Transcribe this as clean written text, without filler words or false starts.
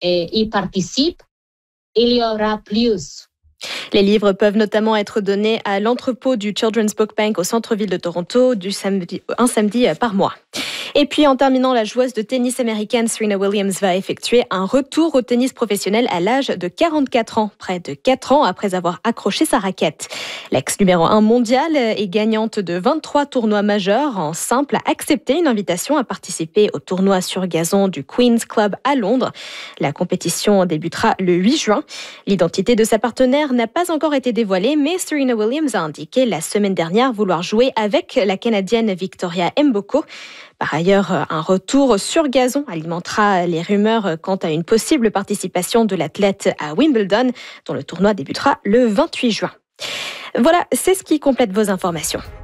y participe, il y aura plus. Les livres peuvent notamment être donnés à l'entrepôt du Children's Book Bank au centre-ville de Toronto un samedi par mois. Et puis en terminant, la joueuse de tennis américaine Serena Williams va effectuer un retour au tennis professionnel à l'âge de 44 ans, près de 4 ans après avoir accroché sa raquette. L'ex numéro 1 mondiale et gagnante de 23 tournois majeurs en simple a accepté une invitation à participer au tournoi sur gazon du Queen's Club à Londres. La compétition débutera le 8 juin. L'identité de sa partenaire n'a pas encore été dévoilée, mais Serena Williams a indiqué la semaine dernière vouloir jouer avec la Canadienne Victoria Mboko. Par ailleurs, un retour sur gazon alimentera les rumeurs quant à une possible participation de l'athlète à Wimbledon, dont le tournoi débutera le 28 juin. Voilà, c'est ce qui complète vos informations.